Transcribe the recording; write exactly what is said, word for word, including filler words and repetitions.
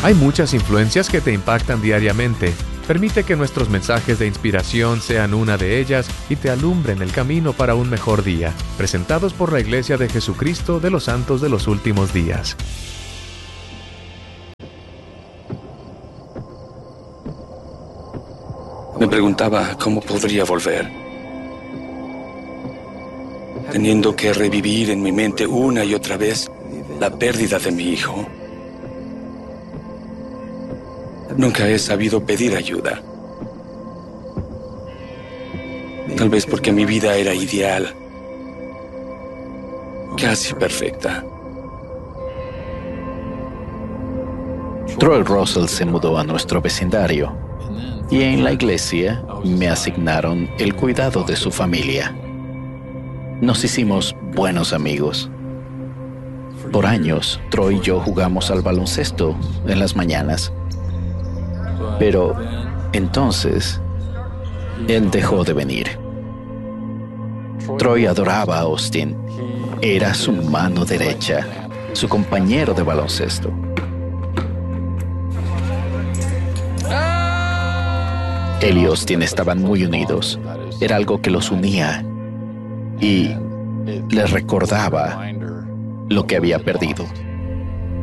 Hay muchas influencias que te impactan diariamente. Permite que nuestros mensajes de inspiración sean una de ellas y te alumbren el camino para un mejor día. Presentados por la Iglesia de Jesucristo de los Santos de los Últimos Días. Me preguntaba cómo podría volver, teniendo que revivir en mi mente una y otra vez la pérdida de mi hijo. Nunca he sabido pedir ayuda. Tal vez porque mi vida era ideal, casi perfecta. Troy Russell se mudó a nuestro vecindario y en la iglesia me asignaron el cuidado de su familia. Nos hicimos buenos amigos. Por años, Troy y yo jugamos al baloncesto en las mañanas. Pero entonces, él dejó de venir. Troy adoraba a Austin. Era su mano derecha, su compañero de baloncesto. Él y Austin estaban muy unidos. Era algo que los unía y les recordaba lo que había perdido.